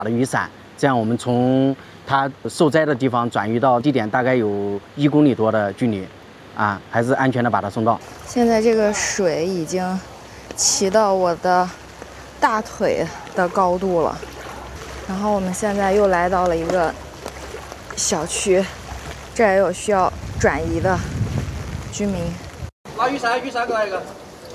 的雨伞，这样我们从它受灾的地方转移到地点大概有1公里多的距离，还是安全的把它送到。 现在这个水已经齐到我的大腿的高度了，然后我们现在又来到了一个小区，这也有需要转移的居民。 拿雨伞过来一个。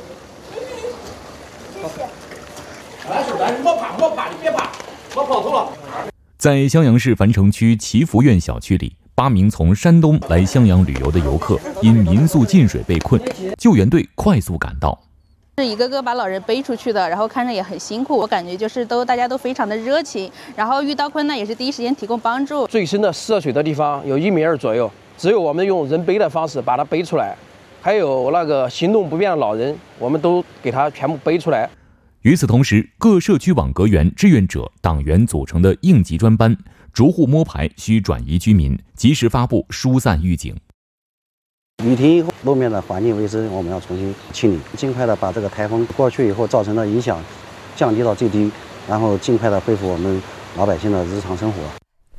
来，莫怕，你别怕，我跑错了。 在襄阳市樊城区祈福苑小区里，8名从山东来襄阳旅游的游客因民宿进水被困，救援队快速赶到。 是一个个把老人背出去的，然后看着也很辛苦。我感觉就是大家都非常的热情，然后遇到困难也是第一时间提供帮助。 最深的涉水的地方有1米2左右，只有我们用人背的方式把它背出来。还有那个行动不便的老人，我们都给他全部背出来。 与此同时，各社区网格员、志愿者、党员组成的应急专班，逐户摸排需转移居民，及时发布疏散预警。 雨停以后，路面的环境卫生我们要重新清理，尽快的把这个台风过去以后造成的影响降低到最低，然后尽快的恢复我们老百姓的日常生活。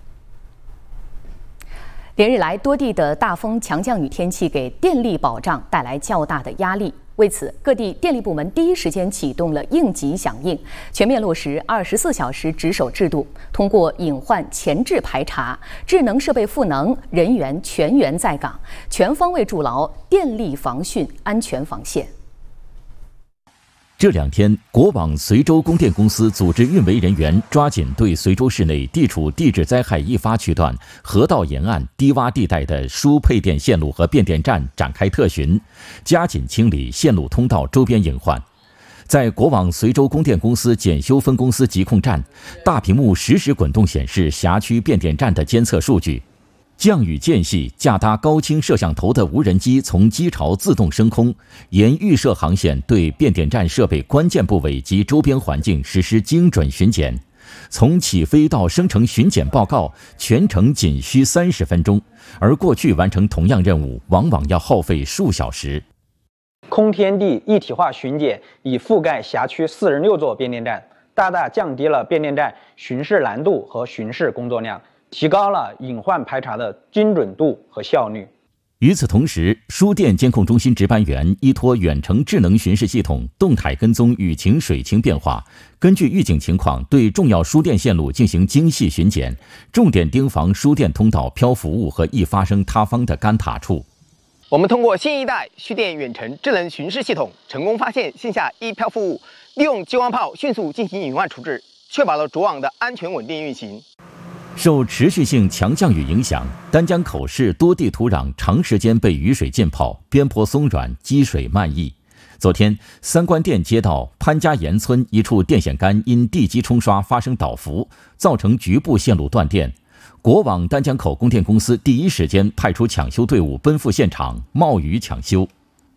连日来，多地的大风强降雨天气给电力保障带来较大的压力。为此，各地电力部门第一时间启动了应急响应，全面落实24小时值守制度，通过隐患前置排查、智能设备赋能、人员全员在岗，全方位筑牢电力防汛安全防线。 这2天，国网随州供电公司组织运维人员抓紧对随州市内地处地质灾害易发区段、河道沿岸低洼地带的输配电线路和变电站展开特巡，加紧清理线路通道周边隐患。在国网随州供电公司检修分公司疾控站，大屏幕实时滚动显示辖区变电站的监测数据。降雨间隙，架搭高清摄像头的无人机从机巢自动升空，沿预设航线对变电站设备关键部位及周边环境实施精准巡检。从起飞到生成巡检报告，全程仅需30分钟，而过去完成同样任务往往要耗费数小时。 空天地一体化巡检已覆盖辖区46座变电站，大大降低了变电站巡视难度和巡视工作量，提高了隐患排查的精准度和效率。 与此同时，输电监控中心值班员依托远程智能巡视系统，动态跟踪雨情水情变化，根据预警情况对重要输电线路进行精细巡检，重点盯防输电通道漂浮物和易发生塌方的干塔处。 我们通过新一代蓄电远程智能巡视系统，成功发现线下易漂浮物，利用激光炮迅速进行隐患处置，确保了主网的安全稳定运行。 受持续性强降雨影响，丹江口市多地土壤长时间被雨水浸泡，边坡松软，积水漫溢。昨天，三官店街道潘家岩村一处电线杆因地基冲刷发生倒伏，造成局部线路断电。国网丹江口供电公司第一时间派出抢修队伍奔赴现场，冒雨抢修。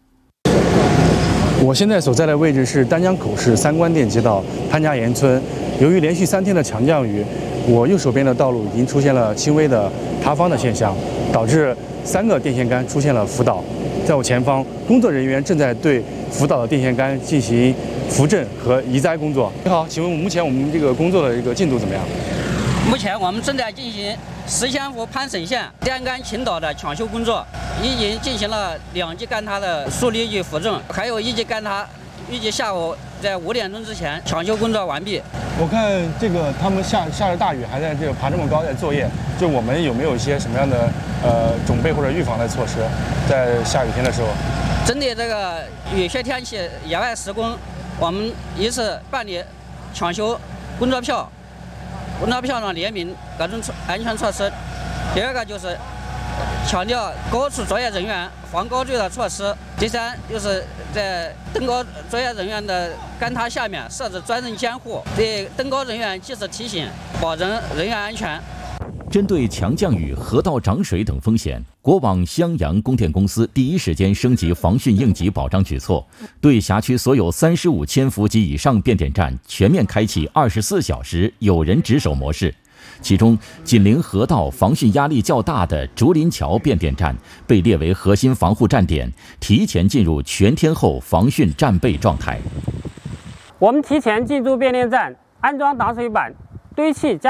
我现在所在的位置是丹江口市三官店街道潘家岩村。由于连续3天的强降雨，我右手边的道路已经出现了轻微的塌方的现象，导致3个电线杆出现了浮倒。在我前方，工作人员正在对浮倒的电线杆进行扶正和移栽工作。你好，请问目前我们这个工作的这个进度怎么样？ 目前我们正在进行石香湖潘沈县电杆倾倒的抢修工作，已经进行了2级干塌的疏离与扶正，还有1级干塌，预计下午在5点钟之前抢修工作完毕。 我看这个他们下着大雨，还在这个爬这么高在作业，就我们有没有一些什么样的准备或者预防的措施，在下雨天的时候？ 针对这个雨雪天气野外施工，我们一是办理抢修工作票上列明各种安全措施，第2个就是强调高处作业人员防高坠的措施，第3就是在登高作业人员的杆塔下面设置专人监护，对登高人员及时提醒，保证人员安全。 针对强降雨、河道涨水等风险，国网襄阳供电公司第一时间升级防汛应急保障举措，对辖区所有35千伏及以上变电站全面开启24小时有人值守模式。其中，紧邻河道、防汛压力较大的竹林桥变电站被列为核心防护站点，提前进入全天候防汛战备状态。 我们提前进驻变电站，安装挡水板， 堆砌加